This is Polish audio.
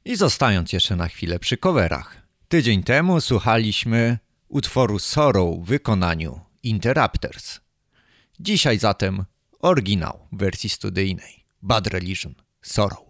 I zostając jeszcze na chwilę przy coverach. Tydzień temu słuchaliśmy utworu Sorrow w wykonaniu Interrupters. Dzisiaj zatem oryginał w wersji studyjnej. Bad Religion, Sorrow.